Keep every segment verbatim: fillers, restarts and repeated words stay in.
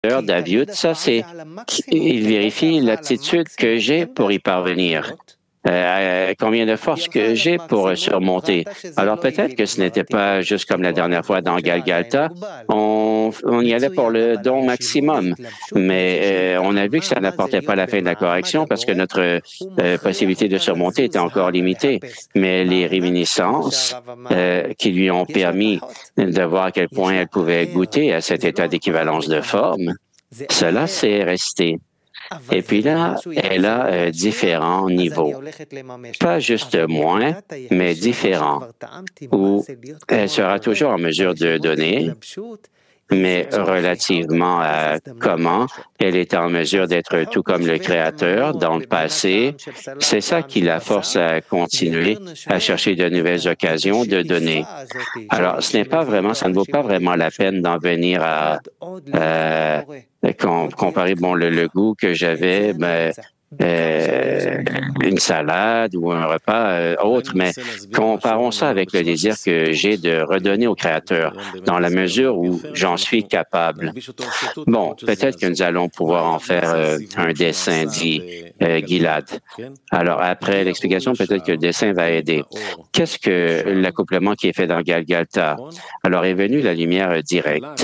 Davyut, ça c'est, il vérifie l'aptitude que j'ai pour y parvenir. Euh, combien de force que j'ai pour surmonter. Alors peut-être que ce n'était pas juste comme la dernière fois dans Galgalta, on, on y allait pour le don maximum, mais euh, on a vu que ça n'apportait pas la fin de la correction parce que notre euh, possibilité de surmonter était encore limitée. Mais les réminiscences euh, qui lui ont permis de voir à quel point elle pouvait goûter à cet état d'équivalence de forme, cela s'est resté. Et puis là, elle a euh, différents niveaux. Pas juste moins, mais différents, où elle sera toujours en mesure de donner, mais relativement à comment elle est en mesure d'être tout comme le Créateur dans le passé, c'est ça qui la force à continuer à chercher de nouvelles occasions de donner. Alors, ce n'est pas vraiment, ça ne vaut pas vraiment la peine d'en venir à euh, comparer bon, le, le goût que j'avais, ben, euh, une salade ou un repas euh, autre, mais comparons ça avec le désir que j'ai de redonner au Créateur dans la mesure où j'en suis capable. Bon, peut-être que nous allons pouvoir en faire euh, un dessin, dit euh, Gilad. Alors, après l'explication, peut-être que le dessin va aider. Qu'est-ce que l'accouplement qui est fait dans Galgalta? Alors est venue la lumière directe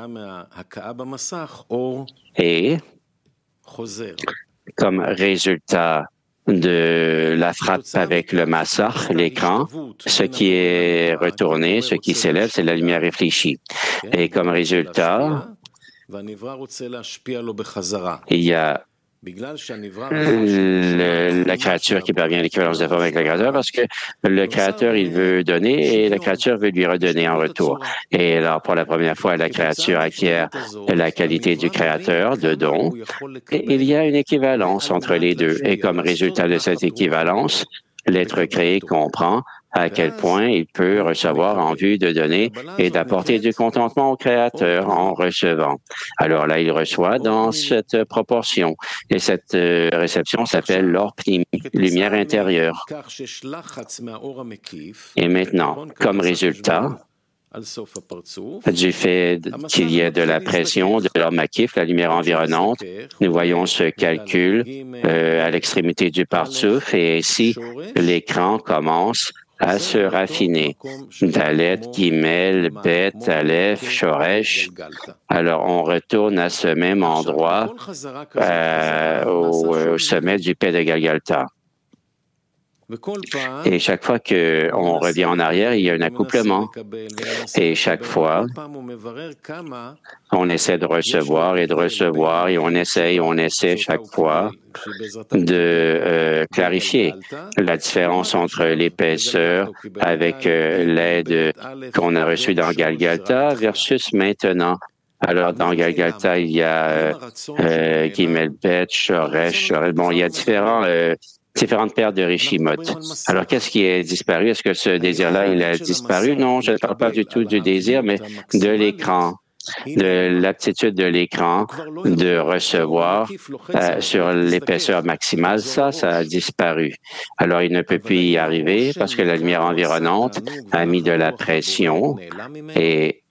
et comme résultat de la frappe avec le massach, l'écran, ce qui est retourné, ce qui s'élève, c'est la lumière réfléchie. Et comme résultat, il y a le, la créature qui parvient à l'équivalence de forme avec le Créateur parce que le Créateur, il veut donner et la créature veut lui redonner en retour. Et alors, pour la première fois, la créature acquiert la qualité du Créateur, de don, et il y a une équivalence entre les deux. Et comme résultat de cette équivalence, l'être créé comprend à quel point il peut recevoir en vue de donner et d'apporter du contentement au Créateur en recevant. Alors là, il reçoit dans cette proportion. Et cette euh, réception s'appelle l'or pnimi, lumière intérieure. Et maintenant, comme résultat du fait qu'il y ait de la pression de l'or makif, la lumière environnante, nous voyons ce calcul euh, à l'extrémité du partsouf et ainsi l'écran commence à se raffiner. Dalet, Gimel, Bet, Aleph, Shoresh. Alors, on retourne à ce même endroit, euh, au, au sommet du Pé de Galgalta. Et chaque fois qu'on revient en arrière, il y a un accouplement. Et chaque fois, on essaie de recevoir et de recevoir, et on essaie, on essaie chaque fois de euh, clarifier la différence entre l'épaisseur avec euh, l'aide qu'on a reçue dans Galgalta versus maintenant. Alors, dans Galgalta, il y a euh, euh, Gimel Bet, Shoresh, Shoresh. Bon, il y a différents... Euh, différentes paires de Rishimot. Alors, qu'est-ce qui est disparu? Est-ce que ce désir-là, il a disparu? Non, je ne parle pas du tout du désir, mais de l'écran, de l'aptitude de l'écran de recevoir euh, sur l'épaisseur maximale. Ça, ça a disparu. Alors, il ne peut plus y arriver parce que la lumière environnante a mis de la pression et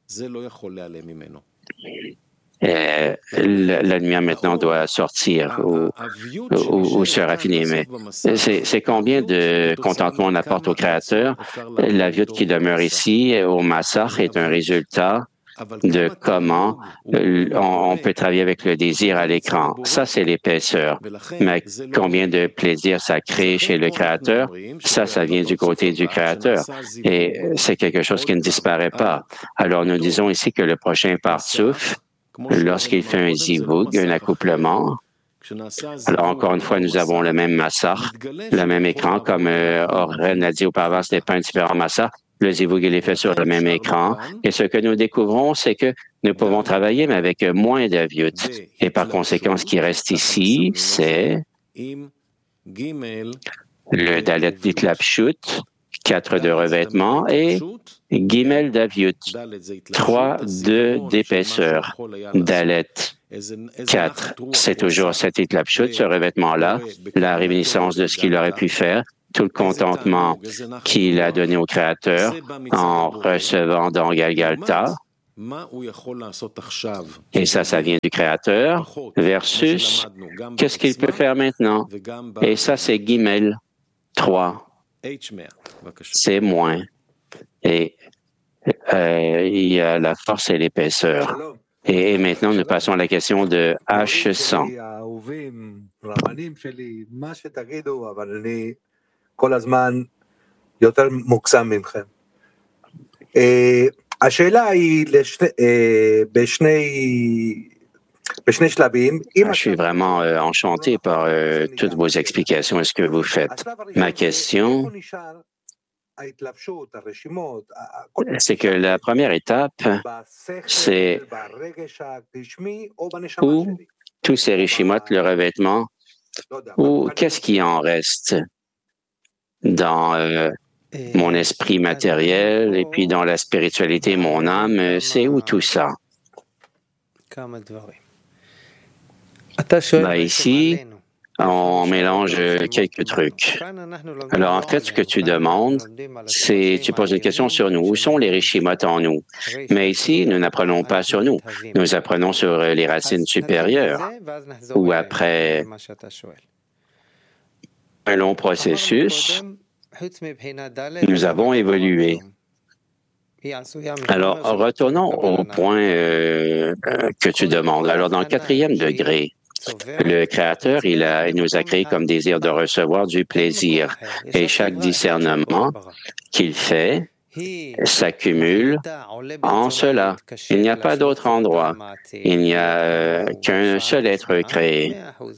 Euh, la, la lumière maintenant doit sortir ou, ou, ou se raffiner. Mais c'est, c'est combien de contentement on apporte au Créateur? La viute qui demeure ici, au massach, est un résultat de comment on peut travailler avec le désir à l'écran. Ça, c'est l'épaisseur. Mais combien de plaisir ça crée chez le Créateur? Ça, ça vient du côté du Créateur. Et c'est quelque chose qui ne disparaît pas. Alors, nous disons ici que le prochain partsouf, lorsqu'il fait un zivug, un accouplement, alors encore une fois, nous avons le même massach, le même écran, comme euh, Oren a dit auparavant, ce n'est pas un différent massach. Le zivug, il est fait sur le même écran. Et ce que nous découvrons, c'est que nous pouvons travailler, mais avec moins d'avyut. Et par conséquent, ce qui reste ici, c'est le dalet ditlapshut, quatre de revêtement, et Gimel d'avyut, trois de d'épaisseur. Dalet, quatre. C'est toujours cet itlapshut, ce revêtement-là, la réminiscence de ce qu'il aurait pu faire, tout le contentement qu'il a donné au Créateur en recevant dans Galgalta. Et ça, ça vient du Créateur versus qu'est-ce qu'il peut faire maintenant. Et ça, c'est Guimel trois. C'est moins. Et euh, il y a la force et l'épaisseur. Et, et maintenant, nous passons à la question de H cent. השאלה היא בשני, בשני שלבים. Je suis vraiment euh, enchanté par euh, toutes vos explications et ce que vous faites. Ma question, c'est que la première étape, c'est où tous ces rishimotes, le revêtement, ou qu'est-ce qui en reste dans euh, mon esprit matériel et puis dans la spiritualité, mon âme, c'est où tout ça? Ben ici, on mélange quelques trucs. Alors, en fait, ce que tu demandes, c'est, tu poses une question sur nous. Où sont les rishimotes en nous? Mais ici, nous n'apprenons pas sur nous. Nous apprenons sur les racines supérieures. Ou après un long processus, nous avons évolué. Alors, retournons au point euh, que tu demandes. Alors, dans le quatrième degré, le Créateur, il, a, il nous a créés comme désir de recevoir du plaisir. Et chaque discernement qu'il fait s'accumule en cela. Il n'y a pas d'autre endroit. Il n'y a euh, qu'un seul être créé.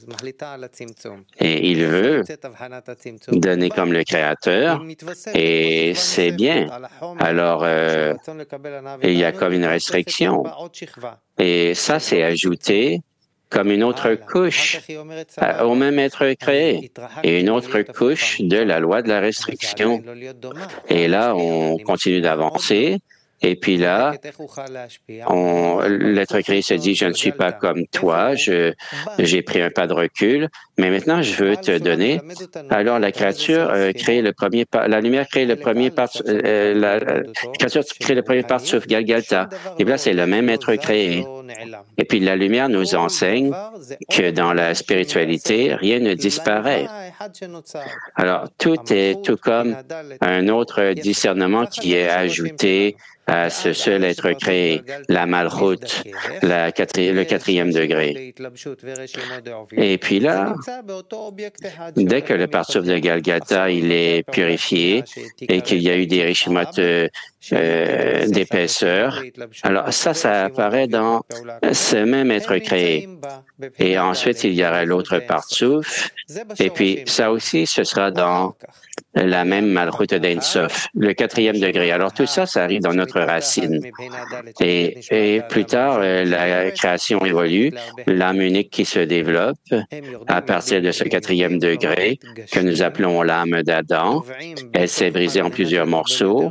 Et il veut donner comme le Créateur, et c'est bien. Alors, euh, il y a comme une restriction. Et ça, c'est ajouté comme une autre couche au même être créé et une autre couche de la loi de la restriction. Et là, on continue d'avancer. Et puis là, l'être créé se dit, je ne suis pas comme toi, je, j'ai pris un pas de recul, mais maintenant je veux te donner. Alors la créature euh, crée le premier pas, la lumière crée le premier pas, euh, la, la créature crée le premier pas sur Galgalta. Et puis là, c'est le même être créé. Et puis la lumière nous enseigne que dans la spiritualité, rien ne disparaît. Alors tout est tout comme un autre discernement qui est ajouté à ce seul être créé, la malchoute, la quatri- le quatrième degré. Et puis là, dès que le partouf de Galgata, il est purifié et qu'il y a eu des rishimotes euh, euh, d'épaisseur, alors ça, ça apparaît dans ce même être créé. Et ensuite, il y aura l'autre partouf, et puis ça aussi, ce sera dans la même malchoute d'Ein Sof, le quatrième degré. Alors tout ça, ça arrive dans notre racine. Et, et plus tard, la création évolue, l'âme unique qui se développe à partir de ce quatrième degré que nous appelons l'âme d'Adam. Elle s'est brisée en plusieurs morceaux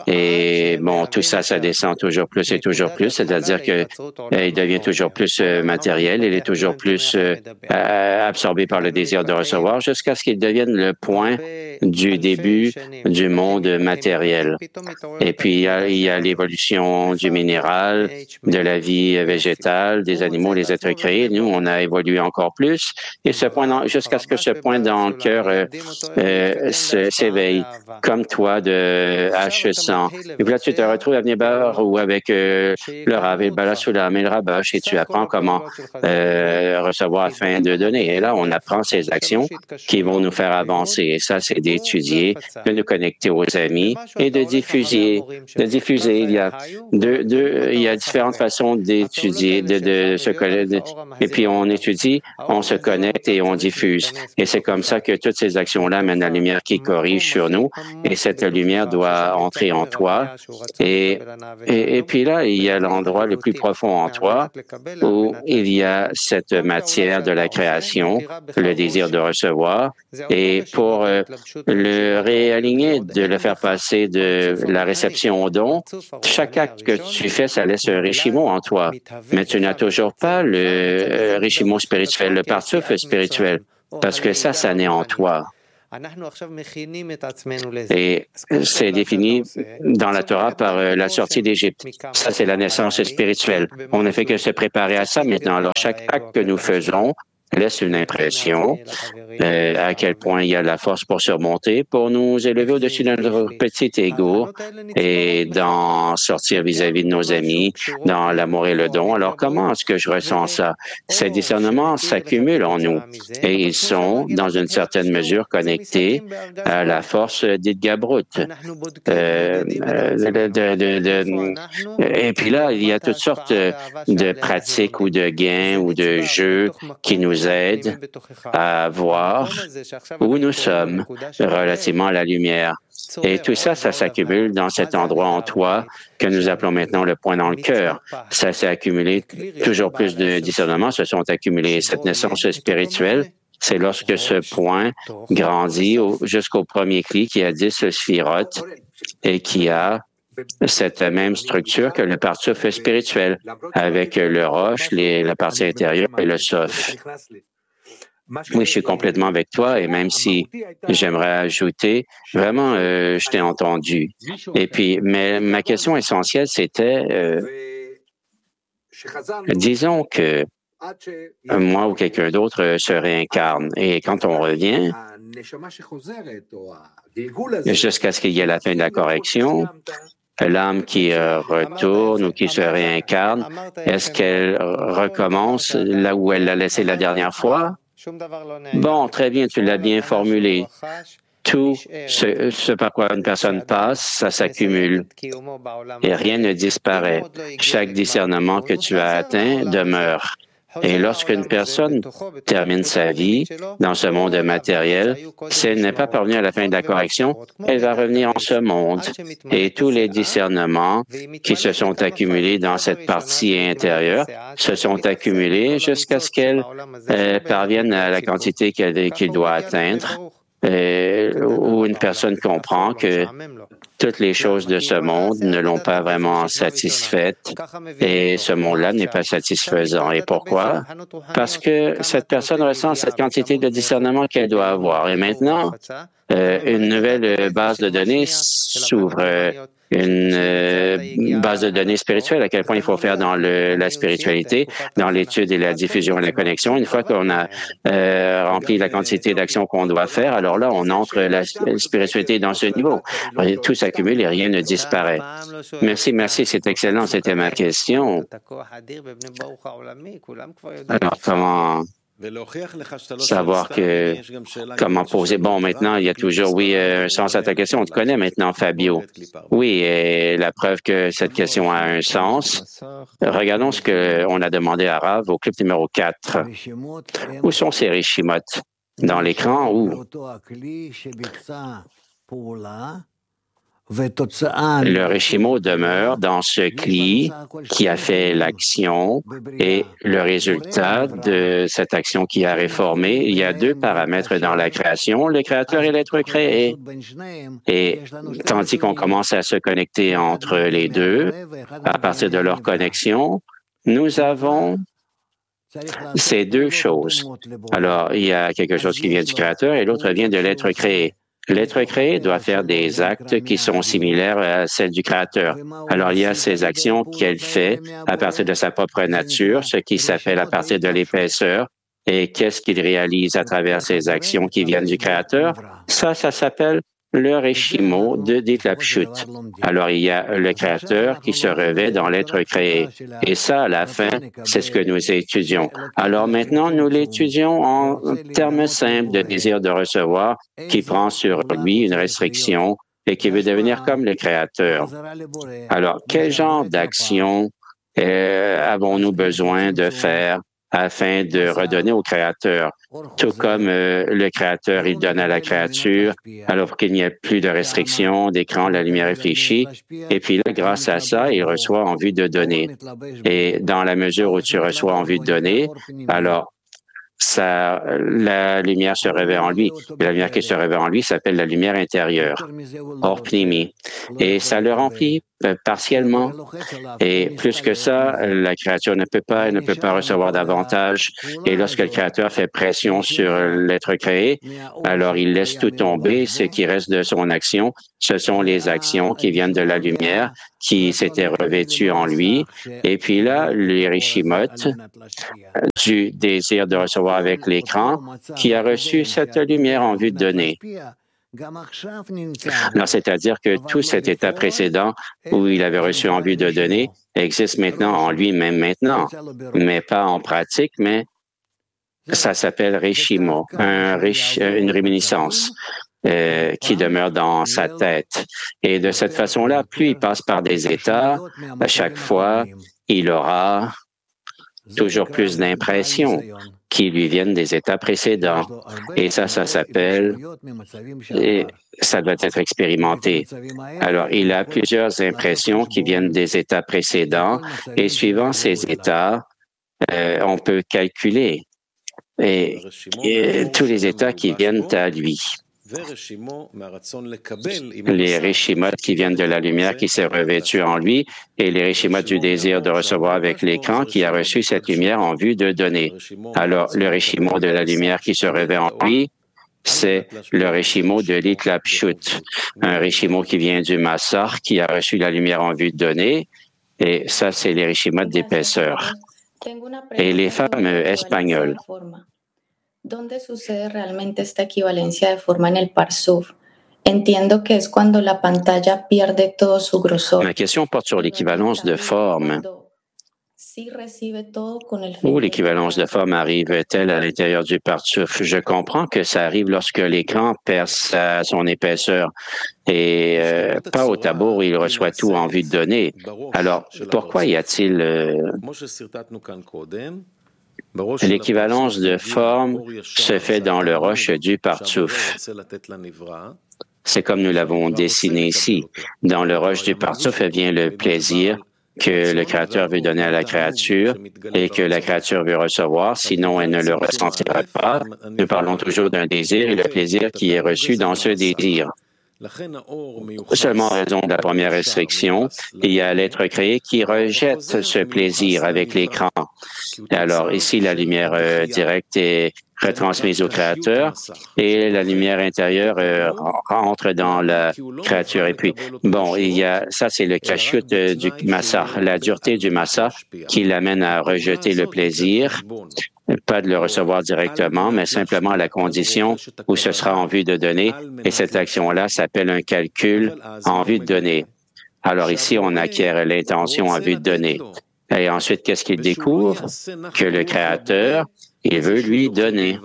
et bon, tout ça, ça descend toujours plus et toujours plus, c'est-à-dire que elle devient toujours plus euh, matériel, elle est toujours plus euh, absorbée par le désir de recevoir jusqu'à ce qu'il devienne le point du début du monde matériel. Et puis, il y a, il y a l'évolution du minéral, de la vie végétale, des animaux, les êtres créés. Nous, on a évolué encore plus. Et ce point dans, jusqu'à ce que ce point dans le cœur euh, euh, s'éveille, comme toi de H cent. Et puis là, tu te retrouves à Bnebar ou avec euh, le Rav et le Balasoulam et le Rabosh et tu apprends comment euh, recevoir afin de donner. Et là, on apprend ces actions qui vont nous faire avancer. Et ça, c'est d'étudier, de nous connecter aux amis et de diffuser. De diffuser. Il y a deux, deux, il y a différentes façons d'étudier, de, de se connaître. Et puis on étudie, on se connecte et on diffuse. Et c'est comme ça que toutes ces actions-là mènent la lumière qui corrige sur nous. Et cette lumière doit entrer en toi. Et, et, et puis là, il y a l'endroit le plus profond en toi où il y a cette matière de la création, le désir de recevoir. Et pour euh, le réaligner, de le faire passer de la réception au don, chaque acte que tu fais, ça laisse un richimo en toi. Mais tu n'as toujours pas le richimo spirituel, le partouf spirituel, parce que ça, ça naît en toi. Et c'est défini dans la Torah par euh, la sortie d'Égypte. Ça, c'est la naissance spirituelle. On ne fait que se préparer à ça maintenant. Alors, chaque acte que nous faisons laisse une impression euh, à quel point il y a la force pour surmonter, pour nous élever au-dessus de notre petit ego et d'en sortir vis-à-vis de nos amis, dans l'amour et le don. Alors, comment est-ce que je ressens ça? Ces discernements s'accumulent en nous et ils sont, dans une certaine mesure, connectés à la force dite Gabrut. Euh, de, de, de, de, et puis là, il y a toutes sortes de pratiques ou de gains ou de jeux qui nous aident à voir où nous sommes relativement à la lumière. Et tout ça, ça s'accumule dans cet endroit en toi que nous appelons maintenant le point dans le cœur. Ça s'est accumulé, toujours plus de discernements se sont accumulés. Cette naissance spirituelle, c'est lorsque ce point grandit jusqu'au premier cli qui a dix sphirotes et qui a cette même structure que le partouf spirituel, avec le roche, les, la partie intérieure et le sof. Oui, je suis complètement avec toi et même si j'aimerais ajouter, vraiment, euh, je t'ai entendu. Et puis, mais ma question essentielle, c'était, euh, disons que moi ou quelqu'un d'autre se réincarne et quand on revient, jusqu'à ce qu'il y ait la fin de la correction, l'âme qui euh, retourne ou qui se réincarne, est-ce qu'elle recommence là où elle l'a laissé la dernière fois? Bon, très bien, tu l'as bien formulé. Tout ce, ce par quoi une personne passe, ça s'accumule et rien ne disparaît. Chaque discernement que tu as atteint demeure. Et lorsqu'une personne termine sa vie dans ce monde matériel, si elle n'est pas parvenue à la fin de la correction, elle va revenir en ce monde. Et tous les discernements qui se sont accumulés dans cette partie intérieure se sont accumulés jusqu'à ce qu'elle euh, parvienne à la quantité qu'elle qu'il doit atteindre. Euh, où une personne comprend que toutes les choses de ce monde ne l'ont pas vraiment satisfaite et ce monde-là n'est pas satisfaisant. Et pourquoi? Parce que cette personne ressent cette quantité de discernement qu'elle doit avoir. Et maintenant, euh, une nouvelle base de données s'ouvre, euh, une euh, base de données spirituelle, à quel point il faut faire dans le, la spiritualité, dans l'étude et la diffusion et la connexion. Une fois qu'on a euh, rempli la quantité d'actions qu'on doit faire, alors là, on entre la spiritualité dans ce niveau. Tout s'accumule et rien ne disparaît. Merci, merci, c'est excellent, c'était ma question. Alors, comment savoir que, comment poser. Bon, maintenant, il y a toujours, oui, un sens à ta question. On te connaît maintenant, Fabio. Oui, et la preuve que cette question a un sens. Regardons ce qu'on a demandé à Rav au clip numéro quatre. Où sont ces Rishimot? Dans l'écran ou? Le Rishimo demeure dans ce cli qui a fait l'action et le résultat de cette action qui a réformé. Il y a deux paramètres dans la création, le créateur et l'être créé. Et tandis qu'on commence à se connecter entre les deux, à partir de leur connexion, nous avons ces deux choses. Alors, il y a quelque chose qui vient du créateur et l'autre vient de l'être créé. L'être créé doit faire des actes qui sont similaires à celles du Créateur. Alors, il y a ces actions qu'elle fait à partir de sa propre nature, ce qui s'appelle à partir de l'épaisseur. Et qu'est-ce qu'il réalise à travers ces actions qui viennent du Créateur? Ça, ça s'appelle le Rishimo de Ditlapshut. Alors, il y a le Créateur qui se revêt dans l'être créé. Et ça, à la fin, c'est ce que nous étudions. Alors maintenant, nous l'étudions en termes simples de désir de recevoir qui prend sur lui une restriction et qui veut devenir comme le Créateur. Alors, quel genre d'action euh, avons-nous besoin de faire afin de redonner au Créateur? Tout comme euh, le Créateur, il donne à la créature, alors qu'il n'y a plus de restrictions, d'écran, la lumière réfléchie. Et puis là, grâce à ça, il reçoit en vue de donner. Et dans la mesure où tu reçois en vue de donner, alors ça, la lumière se révèle en lui. Et la lumière qui se révèle en lui s'appelle la lumière intérieure, Or Pnimi. Et ça le remplit euh, partiellement. Et plus que ça, la créature ne peut pas, elle ne peut pas recevoir davantage. Et lorsque le Créateur fait pression sur l'être créé, alors il laisse tout tomber. Ce qui reste de son action, ce sont les actions qui viennent de la lumière, qui s'étaient revêtues en lui. Et puis là, les Rishimotes, du désir de recevoir avec l'écran, qui a reçu cette lumière en vue de donner. Alors, c'est-à-dire que tout cet état précédent où il avait reçu en vue de donner existe maintenant en lui-même maintenant, mais pas en pratique, mais ça s'appelle Rishimo, un riche, une réminiscence euh, qui demeure dans sa tête. Et de cette façon-là, plus il passe par des états, à chaque fois, il aura toujours plus d'impressions qui lui viennent des états précédents. Et ça, ça s'appelle, et ça doit être expérimenté. Alors, il a plusieurs impressions qui viennent des états précédents et suivant ces états, euh, on peut calculer et, et tous les états qui viennent à lui. Les Rishimotes qui viennent de la lumière qui s'est revêtue en lui et les Rishimotes du désir de recevoir avec l'écran qui a reçu cette lumière en vue de donner. Alors, le Rishimo de la lumière qui se revêt en lui, c'est le Rishimo de l'Itlapshut, un Rishimo qui vient du Massar qui a reçu la lumière en vue de donner et ça, c'est les Rishimotes d'épaisseur. Et les femmes espagnoles. ¿Dónde sucede realmente esta equivalencia de forma en el Parsuf? Entiendo que es cuando la pantalla pierde todo su grosor. Ma question porte sur l'équivalence de forme. Où l'équivalence de forme arrive-t-elle à l'intérieur du Parsuf? Je comprends que ça arrive lorsque l'écran perd sa, son épaisseur et euh, pas au tableau où il reçoit tout en vue de donner. Alors, pourquoi y a-t-il... Euh, L'équivalence de forme se fait dans le roche du Partsouf. C'est comme nous l'avons dessiné ici. Dans le roche du Partsouf vient le plaisir que le Créateur veut donner à la créature et que la créature veut recevoir, sinon elle ne le ressentira pas. Nous parlons toujours d'un désir et le plaisir qui est reçu dans ce désir. Seulement en raison de la première restriction, il y a l'être créé qui rejette ce plaisir avec l'écran. Alors ici, la lumière euh, directe est retransmise au Créateur et la lumière intérieure euh, rentre dans la créature. Et puis, bon, il y a ça, c'est le cachut euh, du massa, la dureté du massa qui l'amène à rejeter le plaisir, pas de le recevoir directement, mais simplement à la condition où ce sera en vue de donner. Et cette action-là s'appelle un calcul en vue de donner. Alors ici, on acquiert l'intention en vue de donner. Et ensuite, qu'est-ce qu'il découvre? Que le Créateur, il veut lui donner.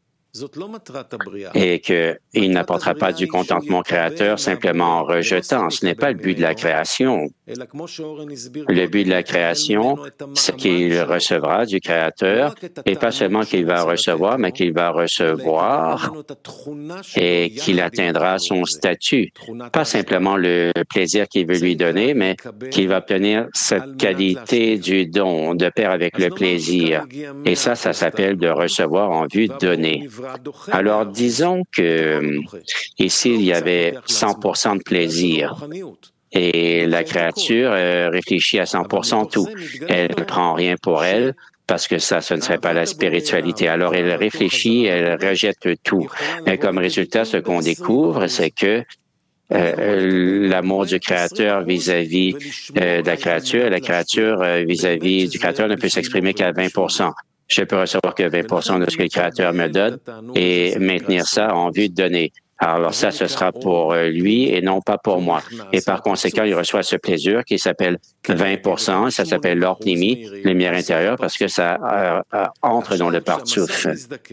Et qu'il n'apportera pas du contentement créateur simplement en rejetant. Ce n'est pas le but de la création. Le but de la création, c'est qu'il recevra du Créateur, et pas seulement qu'il va recevoir, mais qu'il va recevoir et qu'il atteindra son statut. Pas simplement le plaisir qu'il veut lui donner, mais qu'il va obtenir cette qualité du don, de pair avec le plaisir. Et ça, ça s'appelle de recevoir en vue de donner. Alors, disons que ici, il y avait cent pour cent de plaisir et la créature euh, réfléchit à cent pour cent tout. Elle ne prend rien pour elle parce que ça, ce ne serait pas la spiritualité. Alors, elle réfléchit, elle rejette tout. Et comme résultat, ce qu'on découvre, c'est que Euh, l'amour du Créateur vis-à-vis euh, de la créature, la créature euh, vis-à-vis du Créateur ne peut s'exprimer qu'à vingt pour cent. Je peux recevoir que vingt pour cent de ce que le Créateur me donne et maintenir ça en vue de donner. Alors ça, ce sera pour lui et non pas pour moi. Et par conséquent, il reçoit ce plaisir qui s'appelle vingt pour cent, ça s'appelle l'orpnimi, lumière intérieure, parce que ça euh, euh, entre dans le partsouf.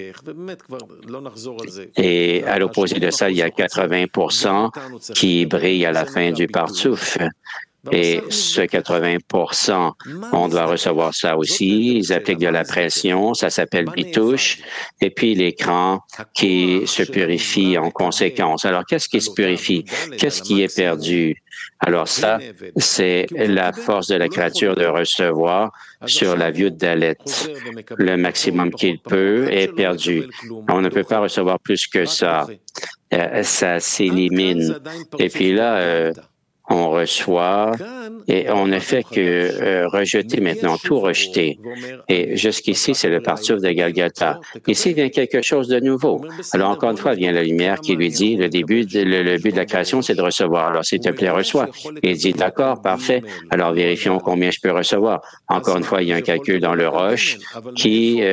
Et à l'opposé de ça, il y a quatre-vingts pour cent qui brillent à la fin du partsouf. Et ce quatre-vingts pour cent, on doit recevoir ça aussi. Ils appliquent de la pression, ça s'appelle bitouche. Et puis l'écran qui se purifie en conséquence. Alors, qu'est-ce qui se purifie? Qu'est-ce qui est perdu? Alors ça, c'est la force de la créature de recevoir sur la vieux d'Alet. Le maximum qu'il peut est perdu. On ne peut pas recevoir plus que ça. Euh, ça s'élimine. Et puis là, euh, on reçoit et on ne fait que euh, rejeter maintenant, tout rejeter. Et jusqu'ici, c'est le parcours de Golgotha. Ici vient quelque chose de nouveau. Alors, encore une fois, vient la lumière qui lui dit, le début, de, le, le but de la création, c'est de recevoir. Alors, s'il te plaît, reçois. Et il dit, d'accord, parfait. Alors, vérifions combien je peux recevoir. Encore une fois, il y a un calcul dans le roche qui... Euh,